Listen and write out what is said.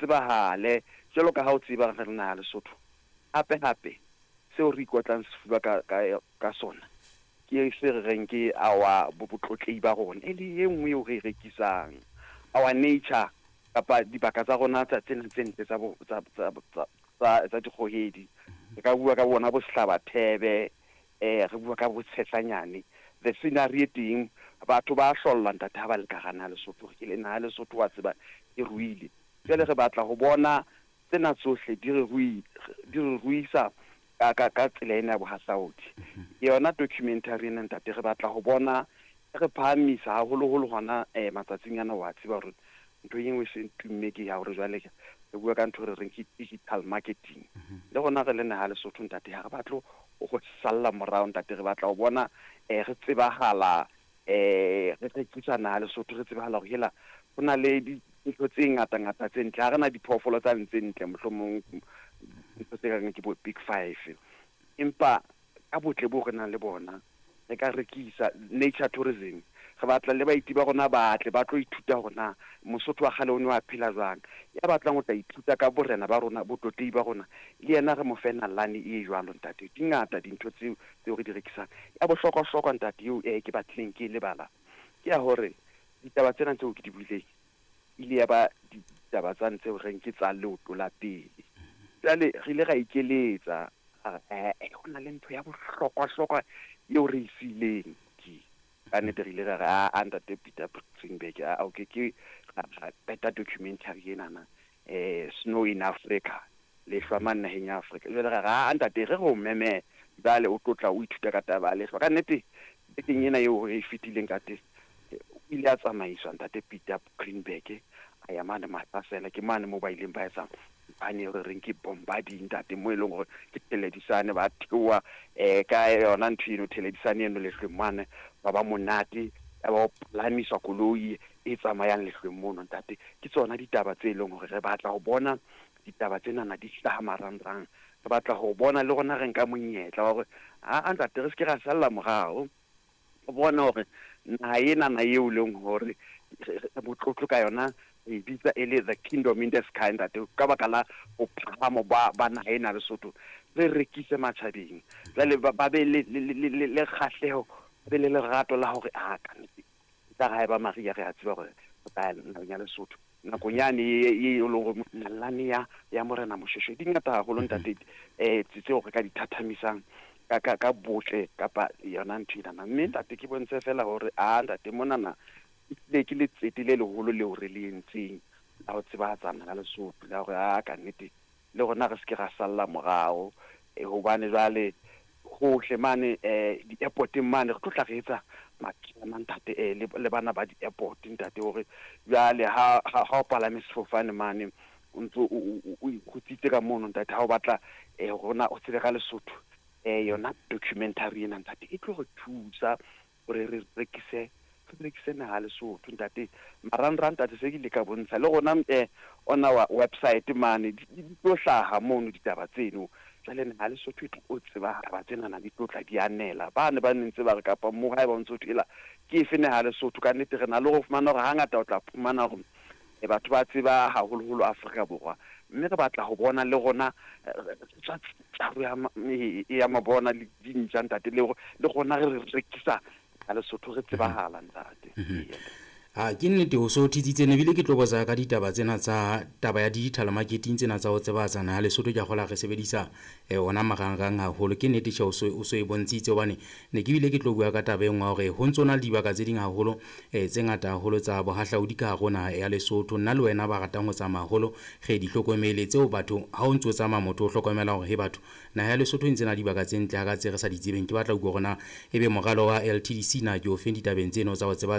tsebahale jalo ka ha o tseba re na le Lesotho hape seo re ikotlang sefuba ka sona ke se re reng ke awa botlotlehi ba rona e le engwe o re rekisang our nature kapa dibaka tsa rona tsa tsena tse ntle tsa dikgohedi re ka bua ka bona bo Sehlabathebe re bua ka bo Tshehlanyane the scenery teng batho ba hlolla ntate ha ba le ka gana Lesotho ke le na Lesotho wa tseba e ruile jale re batla go bona tsena tsohle di re ruisa ka tsela ena ya bohahlaudi yona documentary ena ntate re batla go bona re phahamisa haholo hona matsatsing ana wa tseba hore ntho engwe se tumme ke ya hore jwale re bua ka ntho re reng ke digital marketing le gona re le na Lesotho ntate ha re batlo go salla morao ntate re batla go bona re tsebagala re rekisa na Lesotho re tsebagala go hela gona le dintho tse ngata tse ntle ha rena diphoofolo tsa ntse ntle mohlomong ntho tse ka ke bo Big 5 empa ka botle bo re nang le bona re ka rekisa nature tourism re batla le baiti ba rona batle ba tlo ithuta rona Mosotho wa kgale o ne wa phela jwang ya batlang go tla ithuta ka borena ba rona botlotlehi ba rona le yena re mo fena lane e jwalo ntate dingata dintho tseo re di rekisang ya bohlokwa ntate eo ke batleng ke lebala ke ya hore ditaba tsena tseo ke di buileng ile ya ba ditaba tsa ntse o reng ke tsa leoto la pele jale re ile ra ikeletsa hona le ntho ya bohlokwa eo re isileng ka nnete re ile ra re ntate Peter Brixenberg ke better documentary enana Snow in Africa le hlwamang naheng ya Africa jale ra re ntate re go meme bale o tlotla o ithuta ka taba le ka nnete teng ena eo re fitileng ka teng ile a tsamaiswa ntate Peter Greenberg a ya mane Matasela ke mane mo ba ileng ba etsa bane re reng ke bombarding ntate mo eleng gore ke teledisane ba thewa ka yona ntho eno teledisane eno le hlwemane ba monate ba plamiswa koloi e tsamayang le hlwemono ntate ke tsona ditaba tse leng gore re batla go bona ditaba tsena na di hlaha marangrang re batla go bona le gona re nka monyetla wa gore ntate re se ke ra salla morao o bona gore na ena na eo leng gore botlotlo ka yona e bitsa ele the kingdom in the sky ntate ka baka la go phahamo ba naha ena Lesotho re rekise matjhabeng jale ba be le kgahleho be le lerato la hore ka nnete tsa ga ba Maria re a tseba gore ba ya Lesotho nakong yane e le gore nalane ya morena Moshweshwe di ngata haholo ntate tseo re ka di thathamisang ka botle kapa yona ntho ena mme ntate ke bontshe fela hore ntate monana ke le tsete le leholo leo re le entseng la go tsebahatsana ka Lesotho la gore ka nnete le gona re se ke ra salla morao hobane jwale gohle mane di-airporteng mane re tlotla re etsa makena ntate le bana ba di-airport ntate hore jwale ha o palame sefofane mane o ntso o ikutsitse ka mono ntate ha o batla rona o tsebe ka Lesotho yona documentary ena ntate e tlo re thusa gore re rekise naha Lesotho ntate marangrang ntate se ke le ka bontsha le gona on our website mane di tlo hlaha mono ditaba tseno jale naha Lesotho e tlo tseba taba tsena na di tlotla di anela ba ntse ba re kapa mo ga ba ntse o tela ke fe naha Lesotho ka nnete re na le go fumana gore hangata o tla fumana gore batho ba tseba haholo Afrika Borwa mme re batla go bona le gona ya mabona le dintja ntate le gona re rekisa ka Lesotho re tsebahala ntate ke nnete o so thitsitse ne bile ke tlo botsa ka ditaba tsena tsa taba ya digital marketing tsena tsa ho tsebahatsana Lesotho ke gola re sebedisa ona marangrang haholo ke nnete o so e bontshitse hobane ne ke bile ke tlo bua ka taba engwe hore ho ntsona le dibaka tse ding haholo tse ngata haholo tsa bohahlaudi ka gona ya Lesotho nna le wena ba ratang ho tsamaya haholo ge di hlokomele tseo batho ha o ntse o tsamaya motho o hlokomela hore he batho naha ya Lesotho ntse na dibaka tse ntle ha ka tse re sa di tsebeng ke batla go gona ebe moralo wa LTDC na ke o fe ditabeng tseno tsa ho tseba